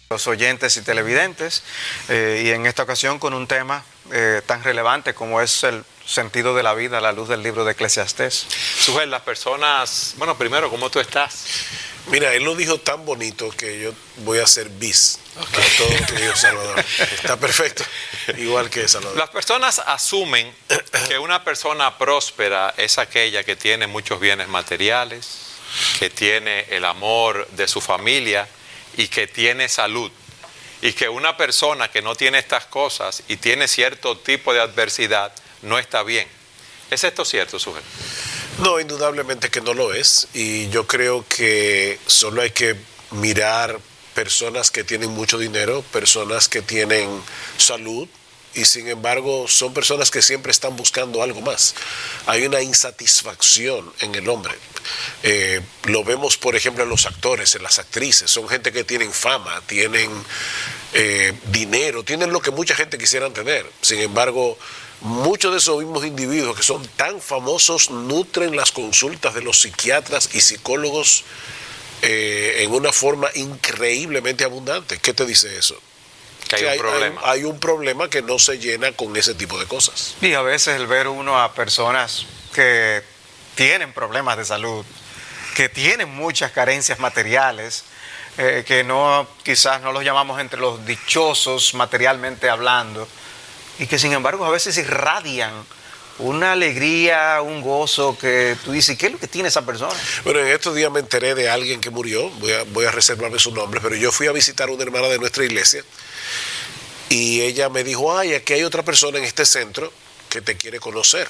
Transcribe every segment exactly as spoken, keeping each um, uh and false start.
los oyentes y televidentes, eh, y en esta ocasión con un tema eh, tan relevante como es el sentido de la vida a la luz del libro de Eclesiastés. Sujel, las personas, bueno, primero, ¿cómo tú estás? Mira, él lo dijo tan bonito que yo voy a hacer bis okay. a todo lo que dijo Salvador. Está perfecto, igual que Salvador. Las personas asumen que una persona próspera es aquella que tiene muchos bienes materiales, que tiene el amor de su familia y que tiene salud. Y que una persona que no tiene estas cosas y tiene cierto tipo de adversidad no está bien. ¿Es esto cierto, Sujel? No, indudablemente que no lo es. Y yo creo que solo hay que mirar personas que tienen mucho dinero, personas que tienen salud, y sin embargo son personas que siempre están buscando algo más. Hay una insatisfacción en el hombre. Eh, lo vemos, por ejemplo, en los actores, en las actrices. Son gente que tienen fama, tienen eh, dinero, tienen lo que mucha gente quisiera tener. Sin embargo, muchos de esos mismos individuos que son tan famosos nutren las consultas de los psiquiatras y psicólogos eh, en una forma increíblemente abundante. ¿Qué te dice eso? Que hay, que un hay, problema. Hay, hay un problema que no se llena con ese tipo de cosas. Y a veces el ver uno a personas que tienen problemas de salud, que tienen muchas carencias materiales, eh, que no quizás no los llamamos entre los dichosos materialmente hablando, y que sin embargo a veces irradian una alegría, un gozo que tú dices, ¿qué es lo que tiene esa persona? Bueno, en estos días me enteré de alguien que murió, voy a, voy a reservarme su nombre, pero yo fui a visitar a una hermana de nuestra iglesia y ella me dijo, ay, aquí hay otra persona en este centro que te quiere conocer.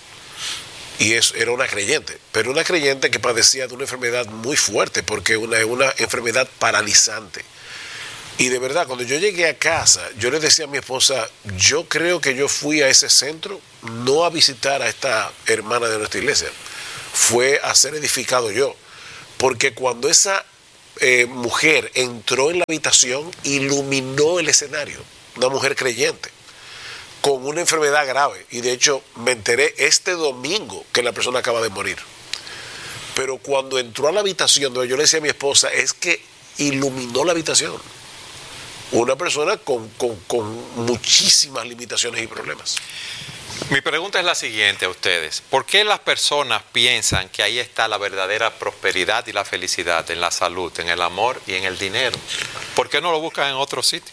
Y eso era una creyente, pero una creyente que padecía de una enfermedad muy fuerte, porque una, una enfermedad paralizante. Y de verdad, cuando yo llegué a casa, yo le decía a mi esposa, yo creo que yo fui a ese centro no a visitar a esta hermana de nuestra iglesia, fue a ser edificado yo. Porque cuando esa eh, mujer entró en la habitación, iluminó el escenario, una mujer creyente, con una enfermedad grave. Y de hecho me enteré este domingo que la persona acaba de morir. Pero cuando entró a la habitación, donde yo le decía a mi esposa, es que iluminó la habitación. Una persona con, con, con muchísimas limitaciones y problemas. Mi pregunta es la siguiente a ustedes. ¿Por qué las personas piensan que ahí está la verdadera prosperidad y la felicidad, en la salud, en el amor y en el dinero? ¿Por qué no lo buscan en otro sitio?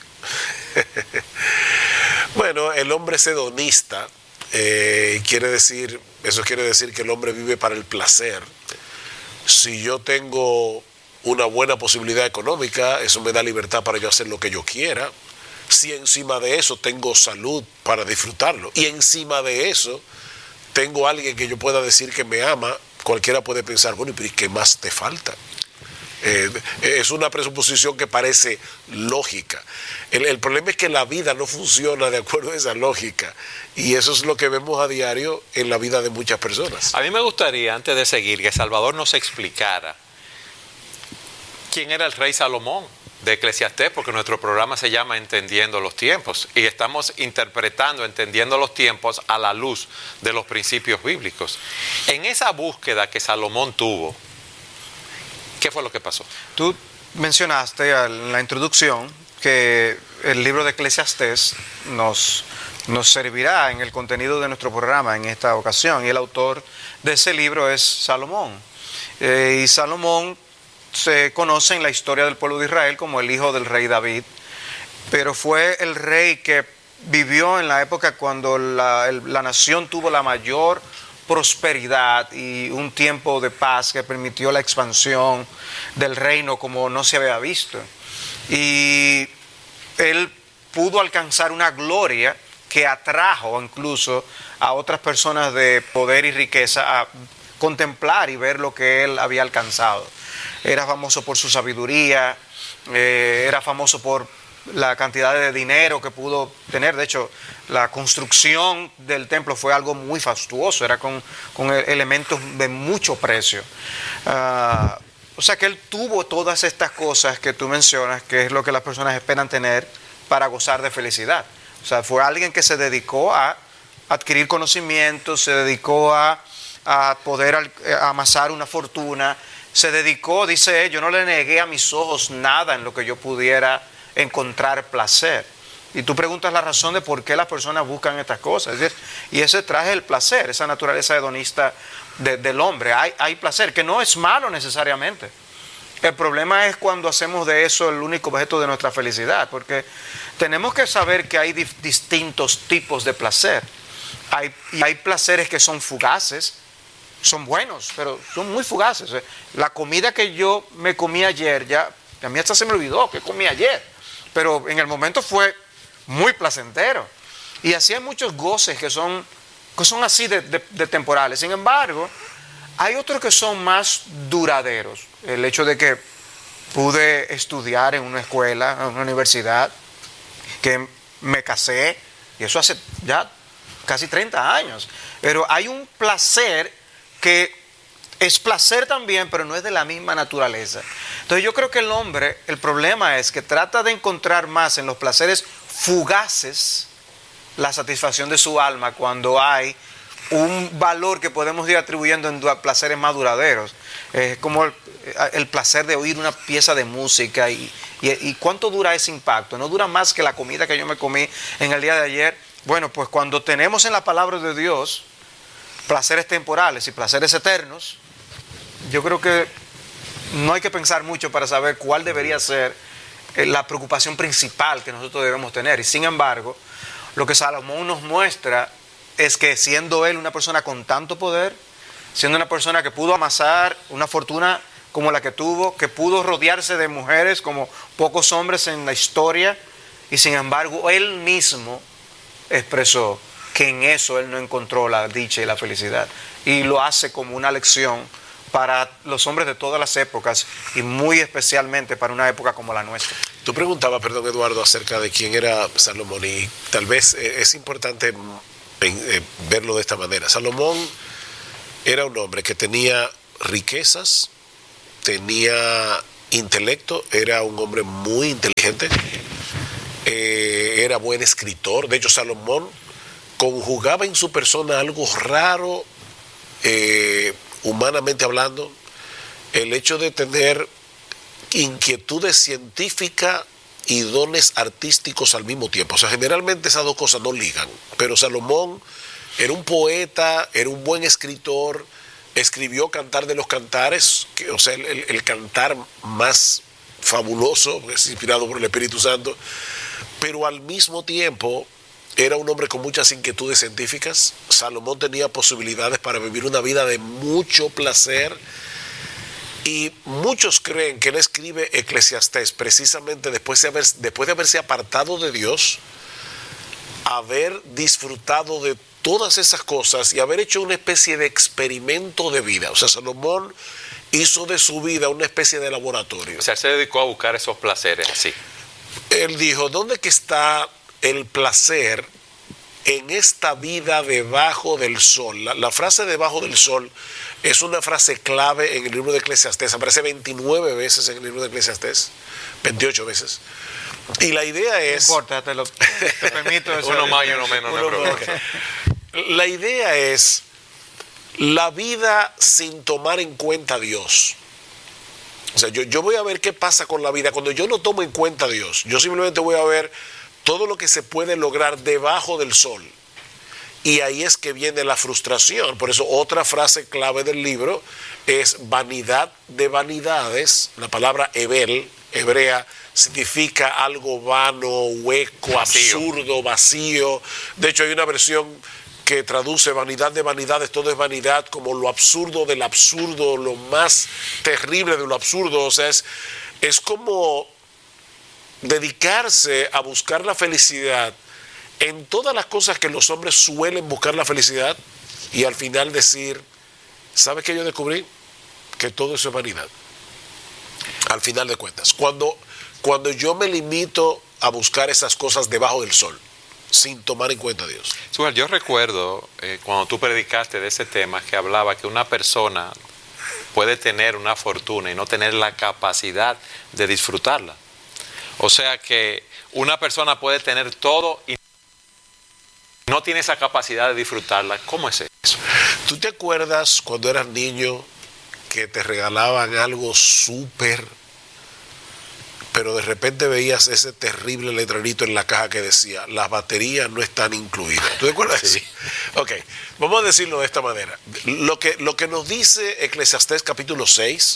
Bueno, el hombre es hedonista, eh, quiere decir, eso quiere decir que el hombre vive para el placer. Si yo tengo una buena posibilidad económica, eso me da libertad para yo hacer lo que yo quiera. Si encima de eso tengo salud para disfrutarlo, y encima de eso tengo alguien que yo pueda decir que me ama, cualquiera puede pensar, bueno, ¿y qué más te falta? Eh, es una presuposición que parece lógica. El, el problema es que la vida no funciona de acuerdo a esa lógica, y eso es lo que vemos a diario en la vida de muchas personas. A mí me gustaría, antes de seguir, que Salvador nos explicara quién era el rey Salomón de Eclesiastés, porque nuestro programa se llama Entendiendo los Tiempos, y estamos interpretando, entendiendo los tiempos a la luz de los principios bíblicos. En esa búsqueda que Salomón tuvo, ¿qué fue lo que pasó? Tú mencionaste en la introducción que el libro de Eclesiastés nos, nos servirá en el contenido de nuestro programa en esta ocasión, y el autor de ese libro es Salomón. Eh, y Salomón se conoce en la historia del pueblo de Israel como el hijo del rey David, pero fue el rey que vivió en la época cuando la, el, la nación tuvo la mayor prosperidad y un tiempo de paz que permitió la expansión del reino como no se había visto. Y él pudo alcanzar una gloria que atrajo incluso a otras personas de poder y riqueza a contemplar y ver lo que él había alcanzado. Era famoso por su sabiduría, eh, era famoso por la cantidad de dinero que pudo tener. De hecho, la construcción del templo fue algo muy fastuoso, era con, con elementos de mucho precio. Uh, o sea que él tuvo todas estas cosas que tú mencionas, que es lo que las personas esperan tener para gozar de felicidad. O sea, fue alguien que se dedicó a adquirir conocimientos, se dedicó a, a poder a amasar una fortuna, se dedicó, dice él, yo no le negué a mis ojos nada en lo que yo pudiera encontrar placer. Y tú preguntas la razón de por qué las personas buscan estas cosas. Es decir, y ese traje el placer, esa naturaleza hedonista de, del hombre. Hay, hay placer, que no es malo necesariamente. El problema es cuando hacemos de eso el único objeto de nuestra felicidad, porque tenemos que saber que hay dif- distintos tipos de placer. Hay, y hay placeres que son fugaces, son buenos, pero son muy fugaces. La comida que yo me comí ayer, ya a mí hasta se me olvidó que comí ayer, pero en el momento fue muy placentero. Y así hay muchos goces que son, que son así de, de, de temporales. Sin embargo, hay otros que son más duraderos. El hecho de que pude estudiar en una escuela, en una universidad, que me casé, y eso hace ya casi treinta años. Pero hay un placer que es placer también, pero no es de la misma naturaleza. Entonces yo creo que el hombre, el problema es que trata de encontrar más en los placeres fugaces la satisfacción de su alma cuando hay un valor que podemos ir atribuyendo en placeres más duraderos. Es como el, el placer de oír una pieza de música y, y, y cuánto dura ese impacto. No dura más que la comida que yo me comí en el día de ayer. Bueno, pues cuando tenemos en la palabra de Dios placeres temporales y placeres eternos, yo creo que no hay que pensar mucho para saber cuál debería ser la preocupación principal que nosotros debemos tener. Y sin embargo, lo que Salomón nos muestra es que siendo él una persona con tanto poder, siendo una persona que pudo amasar una fortuna como la que tuvo, que pudo rodearse de mujeres como pocos hombres en la historia, y sin embargo él mismo expresó que en eso él no encontró la dicha y la felicidad, y lo hace como una lección para los hombres de todas las épocas y muy especialmente para una época como la nuestra. Tú preguntabas, perdón Eduardo, acerca de quién era Salomón, y tal vez eh, es importante eh, verlo de esta manera. Salomón era un hombre que tenía riquezas, tenía intelecto, era un hombre muy inteligente, eh, era buen escritor. De hecho, Salomón conjugaba en su persona algo raro, eh, humanamente hablando, el hecho de tener inquietudes científicas y dones artísticos al mismo tiempo. O sea, generalmente esas dos cosas no ligan, pero Salomón era un poeta, era un buen escritor, escribió Cantar de los Cantares, que, o sea, el, el, el cantar más fabuloso, es inspirado por el Espíritu Santo, pero al mismo tiempo era un hombre con muchas inquietudes científicas. Salomón tenía posibilidades para vivir una vida de mucho placer, y muchos creen que él escribe Eclesiastés precisamente después de, haber, después de haberse apartado de Dios, haber disfrutado de todas esas cosas y haber hecho una especie de experimento de vida. O sea, Salomón hizo de su vida una especie de laboratorio. O sea, se dedicó a buscar esos placeres así. Él dijo, ¿dónde que está el placer en esta vida debajo del sol? La, la frase debajo del sol es una frase clave en el libro de Eclesiastés. Aparece veintinueve veces en el libro de Eclesiastés, veintiocho veces. Y la idea es... No importa, te lo te permito eso. Uno más y uno menos, no uno La idea es la vida sin tomar en cuenta a Dios. O sea, yo, yo voy a ver qué pasa con la vida cuando yo no tomo en cuenta a Dios. Yo simplemente voy a ver todo lo que se puede lograr debajo del sol. Y ahí es que viene la frustración. Por eso otra frase clave del libro es vanidad de vanidades. La palabra hebel, hebrea, significa algo vano, hueco, vacío. absurdo, vacío. De hecho, hay una versión que traduce vanidad de vanidades, todo es vanidad, como lo absurdo del absurdo, lo más terrible de lo absurdo. O sea, es, es como dedicarse a buscar la felicidad en todas las cosas que los hombres suelen buscar la felicidad, y al final decir, ¿sabes qué yo descubrí? Que todo eso es vanidad. Al final de cuentas, cuando, cuando yo me limito a buscar esas cosas debajo del sol, sin tomar en cuenta a Dios. Sugar, yo recuerdo eh, cuando tú predicaste de ese tema, que hablaba que una persona puede tener una fortuna y no tener la capacidad de disfrutarla. O sea que una persona puede tener todo y no tiene esa capacidad de disfrutarla. ¿Cómo es eso? ¿Tú te acuerdas cuando eras niño que te regalaban algo súper, pero de repente veías ese terrible letrerito en la caja que decía, las baterías no están incluidas. ¿Tú te acuerdas? Sí. Ok, vamos a decirlo de esta manera. Lo que, lo que nos dice Eclesiastés capítulo seis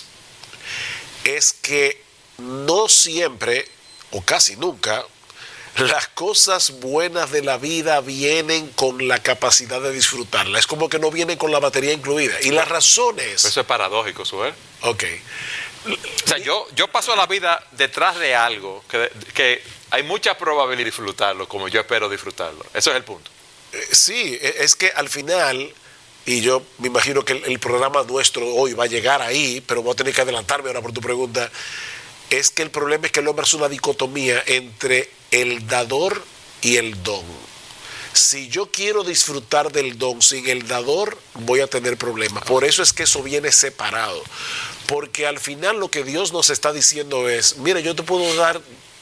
es que no siempre, o casi nunca, las cosas buenas de la vida vienen con la capacidad de disfrutarla. Es como que no vienen con la batería incluida. Y la razón es... Eso es paradójico, Suel. Ok. O sea, yo, yo paso la vida detrás de algo que, que hay mucha probabilidad de disfrutarlo como yo espero disfrutarlo. Eso es el punto. Eh, sí, es que al final, y yo me imagino que el, el programa nuestro hoy va a llegar ahí, pero voy a tener que adelantarme ahora por tu pregunta, es que el problema es que el hombre es una dicotomía entre el dador y el don. Si yo quiero disfrutar del don sin el dador, voy a tener problemas. Por eso es que eso viene separado. Porque al final lo que Dios nos está diciendo es, mira, yo te puedo dar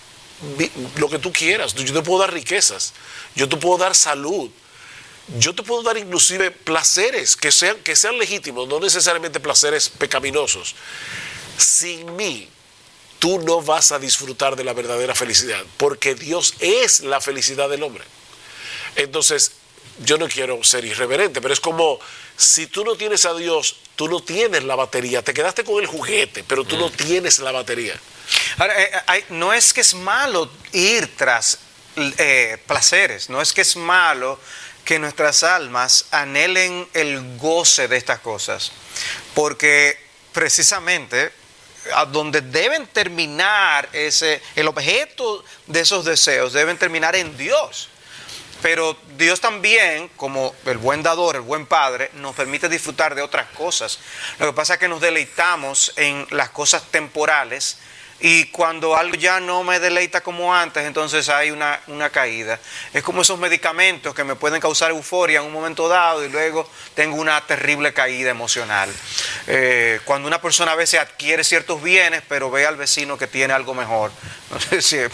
lo que tú quieras, yo te puedo dar riquezas, yo te puedo dar salud, yo te puedo dar inclusive placeres que sean, que sean legítimos, no necesariamente placeres pecaminosos. Sin mí, tú no vas a disfrutar de la verdadera felicidad, porque Dios es la felicidad del hombre. Entonces, yo no quiero ser irreverente, pero es como si tú no tienes a Dios, tú no tienes la batería. Te quedaste con el juguete, pero tú mm. no tienes la batería. Ahora, eh, hay, no es que es malo ir tras eh, placeres, no es que es malo que nuestras almas anhelen el goce de estas cosas, porque precisamente a donde deben terminar ese, el objeto de esos deseos deben terminar en Dios. Pero Dios también, como el buen dador, el buen padre, nos permite disfrutar de otras cosas. Lo que pasa es que nos deleitamos en las cosas temporales y cuando algo ya no me deleita como antes, entonces hay una, una caída. Es como esos medicamentos que me pueden causar euforia en un momento dado y luego tengo una terrible caída emocional. Eh, cuando una persona a veces adquiere ciertos bienes, pero ve al vecino que tiene algo mejor. No sé si